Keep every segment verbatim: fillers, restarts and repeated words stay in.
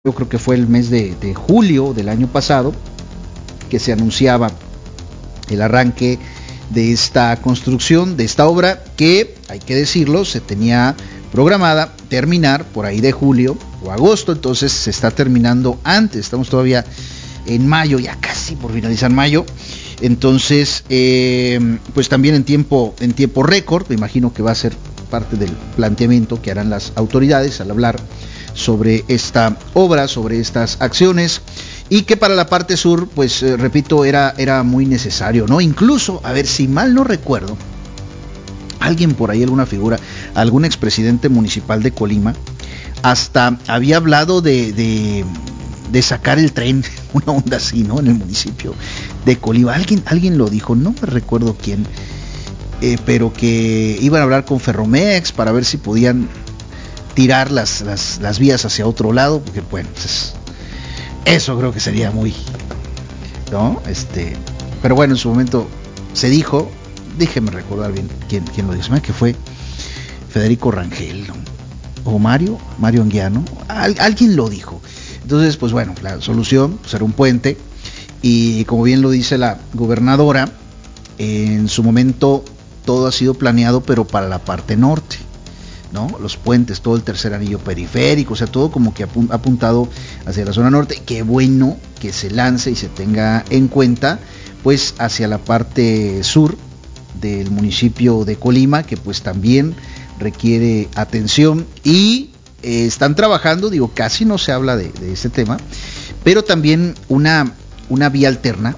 yo creo que fue el mes de, de julio del año pasado, que se anunciaba el arranque de esta construcción, de esta obra, que, hay que decirlo, se tenía programada terminar por ahí de julio o agosto, entonces se está terminando antes, estamos todavía en mayo, ya casi por finalizar mayo, entonces, eh, pues también en tiempo, en tiempo récord, me imagino que va a ser parte del planteamiento que harán las autoridades al hablar sobre esta obra, sobre estas acciones, y que para la parte sur, pues eh, repito, era, era muy necesario, ¿no? Incluso, a ver, si mal no recuerdo, alguien por ahí, alguna figura, algún expresidente municipal de Colima, hasta había hablado de, de, de sacar el tren, una onda así, ¿no? En el municipio de Colima, alguien, alguien lo dijo, no me recuerdo quién, eh, pero que iban a hablar con Ferromex para ver si podían tirar las, las, las vías hacia otro lado, porque bueno, pues eso creo que sería muy, ¿no? Este, pero bueno, en su momento se dijo, déjeme recordar bien quién, quién lo dijo, que fue Federico Rangel, ¿no? O Mario, Mario Anguiano, al, alguien lo dijo. Entonces, pues bueno, la solución pues, era un puente, y como bien lo dice la gobernadora, en su momento todo ha sido planeado, pero para la parte norte, ¿no? Los puentes, todo el tercer anillo periférico, o sea, todo como que ha apuntado hacia la zona norte. Qué bueno que se lance y se tenga en cuenta, pues, hacia la parte sur del municipio de Colima, que pues también requiere atención, y eh, están trabajando, digo, casi no se habla de, de este tema, pero también una, una vía alterna,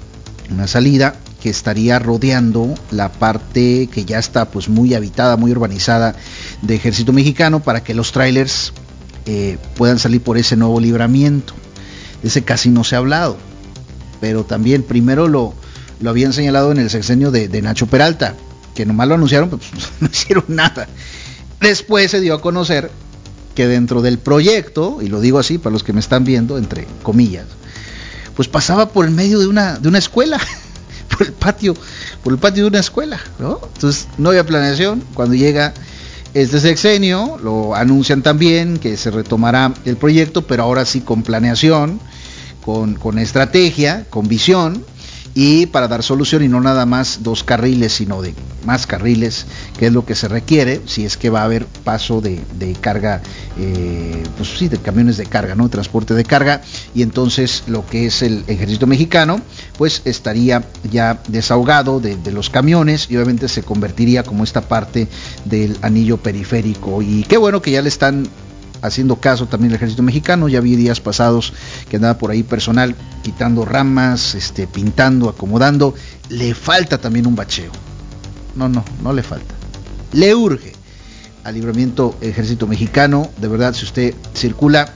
una salida que estaría rodeando la parte que ya está pues muy habitada, muy urbanizada de Ejército Mexicano, para que los trailers eh, puedan salir por ese nuevo libramiento. De ese casi no se ha hablado, pero también primero lo, lo habían señalado en el sexenio de, de Nacho Peralta, que nomás lo anunciaron, pues no hicieron nada. Después se dio a conocer que dentro del proyecto, y lo digo así para los que me están viendo, entre comillas, pues pasaba por el medio de una, de una escuela, por el patio, por el patio de una escuela, ¿no? Entonces no había planeación. Cuando llega este sexenio, lo anuncian también que se retomará el proyecto, pero ahora sí con planeación, con, con estrategia, con visión, y para dar solución, y no nada más dos carriles, sino de más carriles, que es lo que se requiere si es que va a haber paso de, de carga, eh, pues sí, de camiones de carga, ¿no? Transporte de carga, y entonces lo que es el Ejército Mexicano, pues estaría ya desahogado de, de los camiones, y obviamente se convertiría como esta parte del anillo periférico. Y qué bueno que ya le están haciendo caso también el Ejército Mexicano. Ya vi días pasados que andaba por ahí personal quitando ramas, este, pintando, acomodando. Le falta también un bacheo. No, no, no le falta. Le urge al libramiento Ejército Mexicano. De verdad, si usted circula,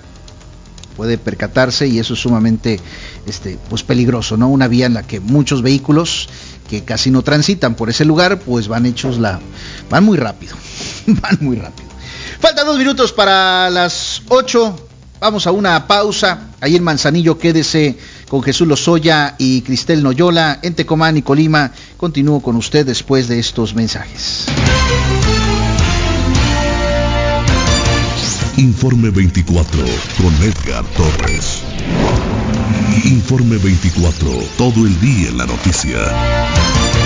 puede percatarse, y eso es sumamente este, pues peligroso, ¿no? Una vía en la que muchos vehículos que casi no transitan por ese lugar, pues van hechos la... van muy rápido. Van muy rápido. Faltan dos minutos para las ocho. Vamos a una pausa. Ahí en Manzanillo, quédese con Jesús Lozoya y Cristel Noyola. En Tecomán y Colima, continúo con usted después de estos mensajes. Informe veinticuatro con Edgar Torres. Informe veinticuatro, todo el día en la noticia.